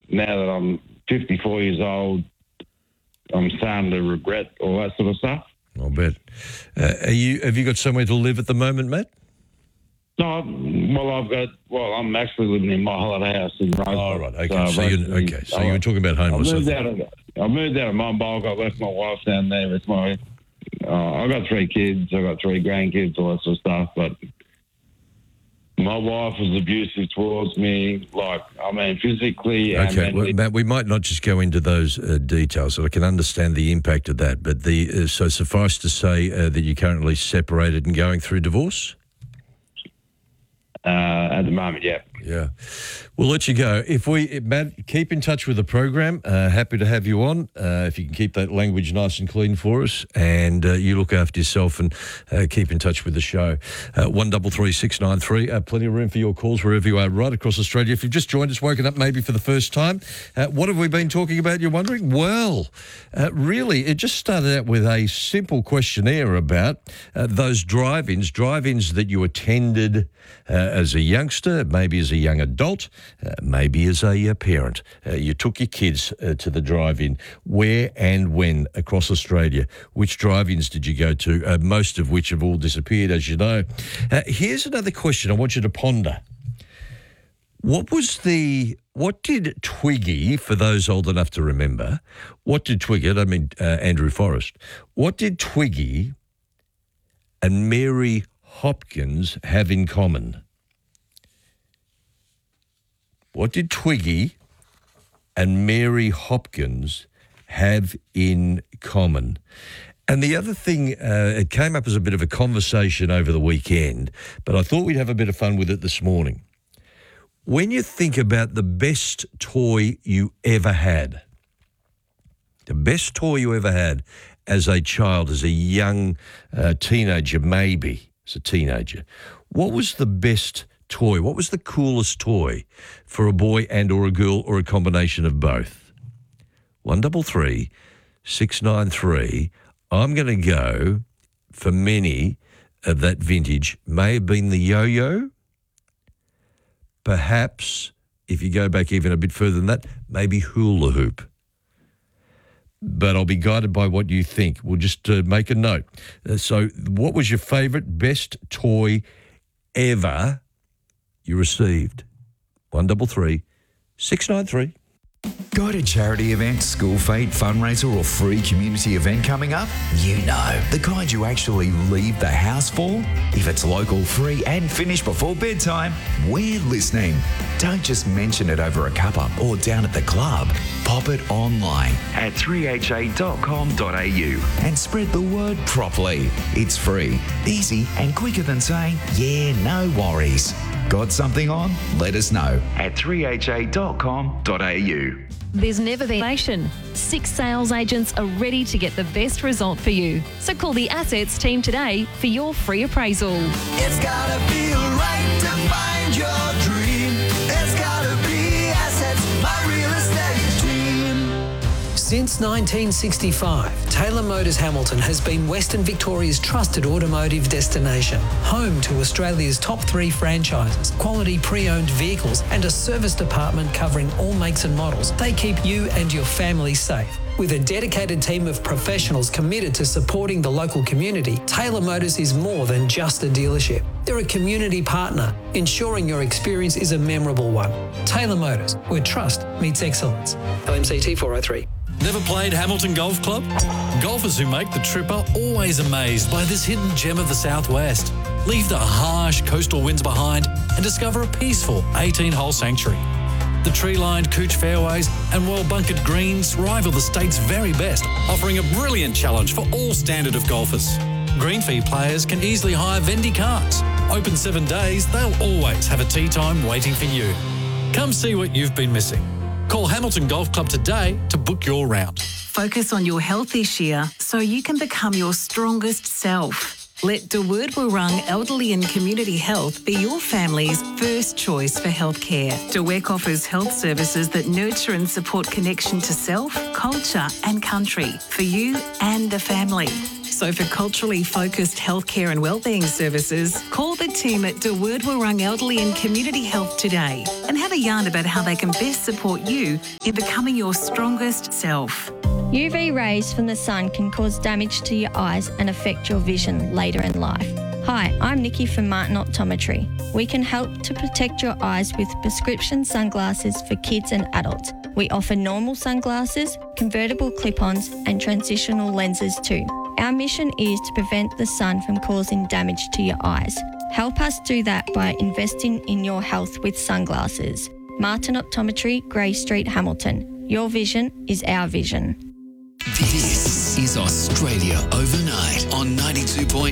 now that I'm 54 years old, I'm starting to regret all that sort of stuff. I'll bet. Have you got somewhere to live at the moment, Matt? No, I'm actually living in my holiday house in Rosebery. Oh, right, okay. So you were talking about homelessness. I moved out of Mumbai. I left my wife down there with my... I got 3 kids. I got 3 grandkids, all that sort of stuff. But my wife was abusive towards me, physically and okay, mentally. Matt, we might not just go into those details, so I can understand the impact of that. But so suffice to say that you're currently separated and going through divorce? At the moment, yeah. Yeah. We'll let you go. Matt, keep in touch with the program. Happy to have you on. If you can keep that language nice and clean for us, and you look after yourself and keep in touch with the show. 133 693. Plenty of room for your calls wherever you are right across Australia. If you've just joined us, woken up maybe for the first time, what have we been talking about, you're wondering? Well, really, it just started out with a simple questionnaire about those drive-ins that you attended as a youngster, maybe as a young adult, maybe as a parent. You took your kids to the drive-in. Where and when across Australia? Which drive-ins did you go to? Most of which have all disappeared, as you know. Here's another question I want you to ponder. What did Twiggy, for those old enough to remember, Andrew Forrest, what did Twiggy and Mary Hopkins have in common? What did Twiggy and Mary Hopkins have in common? And the other thing, it came up as a bit of a conversation over the weekend, but I thought we'd have a bit of fun with it this morning. When you think about the best toy you ever had, as a child, as a young teenager, maybe as a teenager, what was the best toy? What was the coolest toy for a boy and or a girl or a combination of both? 133 693. I'm going to go for many of that vintage. May have been the yo-yo. Perhaps, if you go back even a bit further than that, maybe hula hoop. But I'll be guided by what you think. We'll just make a note. So what was your favourite best toy ever you received? 133 693. Got a charity event, school fete, fundraiser or free community event coming up? You know, the kind you actually leave the house for? If it's local, free and finished before bedtime, we're listening. Don't just mention it over a cuppa or down at the club. Pop it online at 3ha.com.au and spread the word properly. It's free, easy and quicker than saying, yeah, no worries. Got something on? Let us know at 3ha.com.au. There's never been nation. 6 sales agents are ready to get the best result for you. So call the Assets team today for your free appraisal. It's gotta feel right to find your dream. It's gotta be Assets, my real estate team. Since 1965, Taylor Motors Hamilton has been Western Victoria's trusted automotive destination, home to Australia's top 3 franchises, quality pre-owned vehicles and a service department covering all makes and models. They keep you and your family safe. With a dedicated team of professionals committed to supporting the local community, Taylor Motors is more than just a dealership. They're a community partner, ensuring your experience is a memorable one. Taylor Motors, where trust meets excellence. LMCT 403. Never played Hamilton Golf Club? Golfers who make the trip are always amazed by this hidden gem of the southwest. Leave the harsh coastal winds behind and discover a peaceful 18-hole sanctuary. The tree-lined Cooch fairways and well-bunkered greens rival the state's very best, offering a brilliant challenge for all standard of golfers. Green fee players can easily hire Vendy carts. Open 7 days, they'll always have a tee time waiting for you. Come see what you've been missing. Call Hamilton Golf Club today to book your round. Focus on your health this year so you can become your strongest self. Let De Word Wurrung Elderly and Community Health be your family's first choice for healthcare. DeWeck offers health services that nurture and support connection to self, culture and country for you and the family. So for culturally focused healthcare and wellbeing services, call the team at De Word Warung Elderly and Community Health today and have a yarn about how they can best support you in becoming your strongest self. UV rays from the sun can cause damage to your eyes and affect your vision later in life. Hi, I'm Nikki from Martin Optometry. We can help to protect your eyes with prescription sunglasses for kids and adults. We offer normal sunglasses, convertible clip-ons and transitional lenses too. Our mission is to prevent the sun from causing damage to your eyes. Help us do that by investing in your health with sunglasses. Martin Optometry, Grey Street, Hamilton. Your vision is our vision. This is Australia Overnight on 92.9.